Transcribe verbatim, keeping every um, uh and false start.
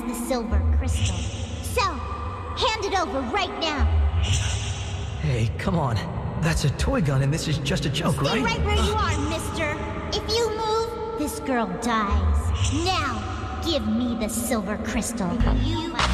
the silver crystal. So, hand it over right now. Hey, come on. That's a toy gun and this is just a joke, Stay right? right where you are, mister. If you move, this girl dies. Now, give me the silver crystal. You